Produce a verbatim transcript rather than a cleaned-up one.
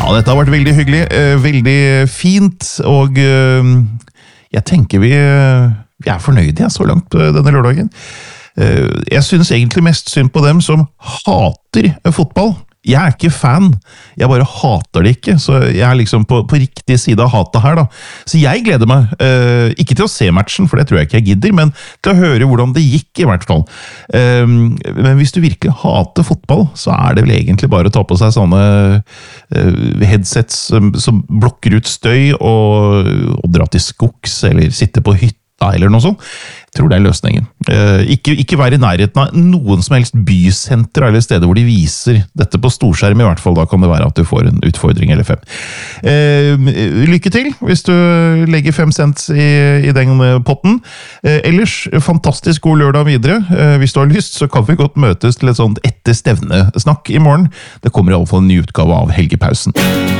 Ja, dette har vært veldig hyggelig, veldig fint, og jeg tenker vi, vi er fornøyde ja, så langt denne lørdagen. Jeg synes egentlig mest synd på dem som hater fotball. Jeg er ikke fan, jeg bare hater det ikke, så jeg er liksom på, på riktig side av hatet her da. Så jeg gleder meg, eh, ikke til å se matchen, for det tror jeg ikke jeg gidder, men til å høre hvordan det gikk i hvert fall. Eh, men hvis du virkelig hater fotball, så er det vel egentlig bare å ta på seg sånne eh, headsets som, som blokker ut støy, og, og dra til skogs, eller sitte på hytta, eller noe sånt. Jeg tror det er løsningen. Eh, ikke, ikke være i nærheten av noen som helst bysenter eller steder hvor de viser dette på storskjerm, i hvert fall da kan det være at du får en utfordring eller fem. Eh, lykke til hvis du legger fem cent i, i den potten. Eh, ellers, fantastisk god lørdag videre. Eh, hvis du har lyst, så kan vi godt møtes til et sånt etter stevne snakk i morgen. Det kommer i alle fall en ny utgave av Helgepausen.